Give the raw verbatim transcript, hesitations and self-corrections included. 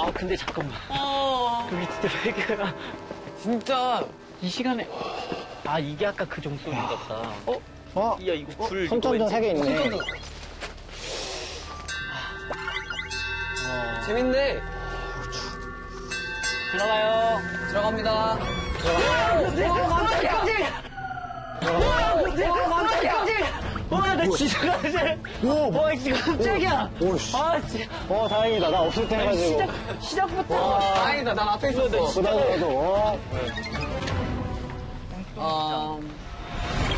아, 근데 잠깐만. 어. 그게 진짜 배그야. 진짜. 이 시간에. 아, 이게 아까 그 종소리인가 보다. 어? 어? 야, 이거 불. 손전등 세 개 있네. 손전등. 재밌네. 들어가요. 들어갑니다. 들어가요. 깜짝이야. 깜짝이야. 와, 나 진짜 깜짝이야. 와, 진짜 깜짝이야. 오씨. 아, 진짜. 어, 다행이다. 나 없을 때 해가지고. 시작, 시작부터. 다행이다. 난 앞에 있었어. 부담스러워도, 어. 어,